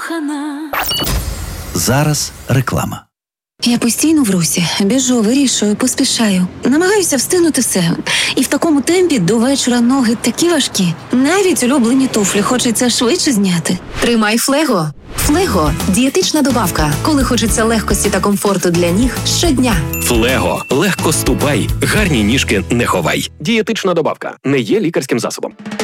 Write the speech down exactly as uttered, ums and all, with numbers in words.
закохана. Зараз реклама. Я постійно в русі, біжу, вирішую, поспішаю. Намагаюся встигнути все. І в такому темпі до вечора ноги такі важкі. Навіть улюблені туфлі хочеться швидше зняти. Тримай Флего. Флего – дієтична добавка, коли хочеться легкості та комфорту для ніг щодня. Флего. Легко ступай, гарні ніжки не ховай. Дієтична добавка. Не є лікарським засобом.